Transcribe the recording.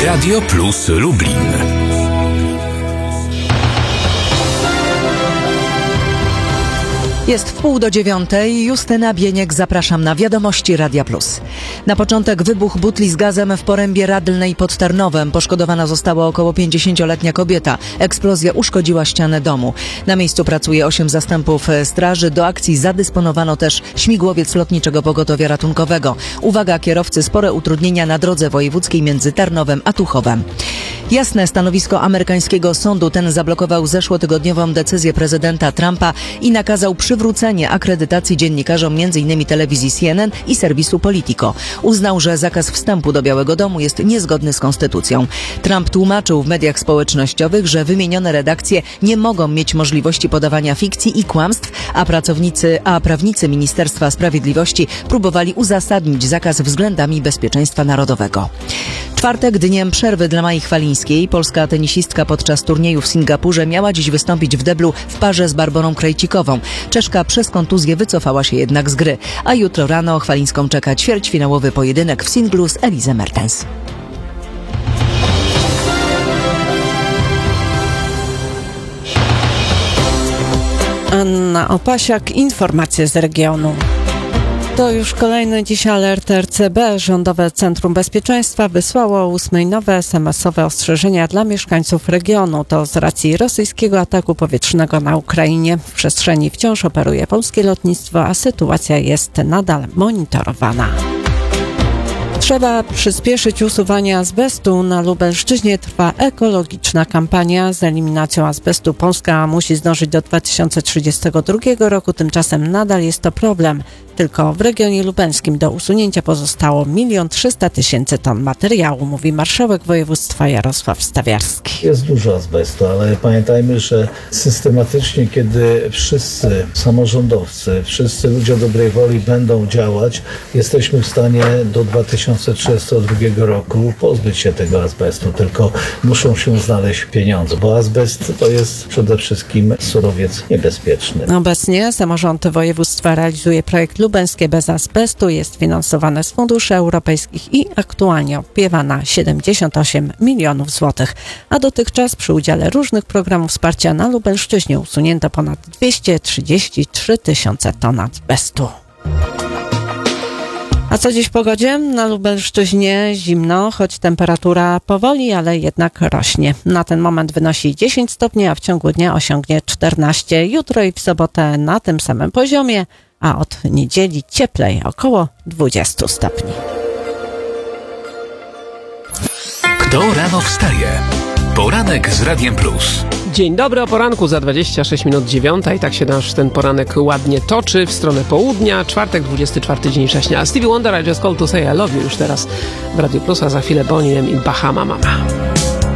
Radio Plus Lublin. Jest 8:30. Justyna Bieniek, zapraszam na wiadomości Radia Plus. Na początek wybuch butli z gazem w Porębie Radlnej pod Tarnowem. Poszkodowana została około 50-letnia kobieta. Eksplozja uszkodziła ścianę domu. Na miejscu pracuje 8 zastępów straży. Do akcji zadysponowano też śmigłowiec Lotniczego Pogotowia Ratunkowego. Uwaga kierowcy, spore utrudnienia na drodze wojewódzkiej między Tarnowem a Tuchowem. Jasne stanowisko amerykańskiego sądu. Ten zablokował zeszłotygodniową decyzję prezydenta Trumpa i nakazał przywrócenie akredytacji dziennikarzom m.in. telewizji CNN i serwisu Politico. Uznał, że zakaz wstępu do Białego Domu jest niezgodny z konstytucją. Trump tłumaczył w mediach społecznościowych, że wymienione redakcje nie mogą mieć możliwości podawania fikcji i kłamstw, a prawnicy Ministerstwa Sprawiedliwości próbowali uzasadnić zakaz względami bezpieczeństwa narodowego. Czwartek dniem przerwy dla Mai Chwalińskiej. Polska tenisistka podczas turnieju w Singapurze miała dziś wystąpić w deblu w parze z Barborą Krejcikową. Czeszka przez kontuzję wycofała się jednak z gry, a jutro rano Chwalińską czeka ćwierćfinałowy pojedynek w singlu z Elizę Mertens. Anna Opasiak, informacje z regionu. To już kolejny dziś alert RCB. Rządowe Centrum Bezpieczeństwa wysłało o 8 nowe SMS-owe ostrzeżenia dla mieszkańców regionu. To z racji rosyjskiego ataku powietrznego na Ukrainie. W przestrzeni wciąż operuje polskie lotnictwo, a sytuacja jest nadal monitorowana. Trzeba przyspieszyć usuwanie azbestu. Na Lubelszczyźnie trwa ekologiczna kampania z eliminacją azbestu. Polska musi zdążyć do 2032 roku, tymczasem nadal jest to problem. Tylko w regionie lubelskim do usunięcia pozostało 1 300 000 ton materiału, mówi marszałek województwa Jarosław Stawiarski. Jest dużo azbestu, ale pamiętajmy, że systematycznie, kiedy wszyscy samorządowcy, wszyscy ludzie dobrej woli będą działać, jesteśmy w stanie do 2032 roku pozbyć się tego azbestu, tylko muszą się znaleźć pieniądze, bo azbest to jest przede wszystkim surowiec niebezpieczny. Obecnie samorząd województwa realizuje projekt Lubelskie bez azbestu, jest finansowane z funduszy europejskich i aktualnie opiewa na 78 milionów złotych. A dotychczas przy udziale różnych programów wsparcia na Lubelszczyźnie usunięto ponad 233 000 ton azbestu. A co dziś w pogodzie? Na Lubelszczyźnie zimno, choć temperatura powoli, ale jednak rośnie. Na ten moment wynosi 10 stopni, a w ciągu dnia osiągnie 14. Jutro i w sobotę na tym samym poziomie, a od niedzieli cieplej, około 20 stopni. Kto rano wstaje? Poranek z Radiem Plus. Dzień dobry, o poranku za 26 minut 9. I tak się nasz ten poranek ładnie toczy w stronę południa. Czwartek, 24 dzień września. Stevie Wonder, I Just Called to Say I Love You już teraz w Radiu Plus, a za chwilę Bonnie M i Bahama Mama.